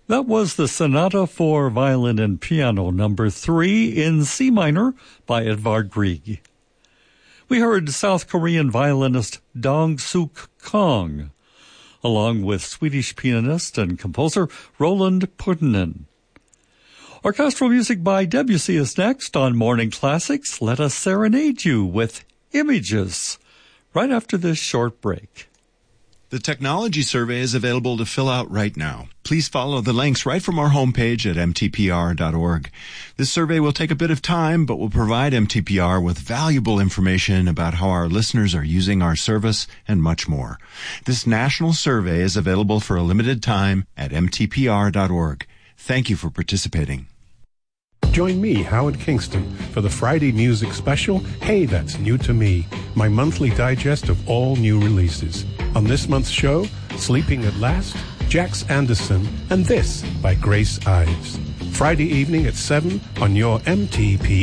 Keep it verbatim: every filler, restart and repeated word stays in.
That was the Sonata for Violin and Piano number three in C minor by Edvard Grieg. We heard South Korean violinist Dong-Suk Kong, along with Swedish pianist and composer Roland Putinen. Orchestral music by Debussy is next on Morning Classics. Let us serenade you with Images right after this short break. The technology survey is available to fill out right now. Please follow the links right from our homepage at m t p r dot org. This survey will take a bit of time, but will provide M T P R with valuable information about how our listeners are using our service and much more. This national survey is available for a limited time at m t p r dot org. Thank you for participating. Join me, Howard Kingston, for the Friday music special, Hey, That's New to Me, my monthly digest of all new releases. On this month's show, Sleeping at Last, Jax Anderson, and This by Grace Ives. Friday evening at seven on your M T P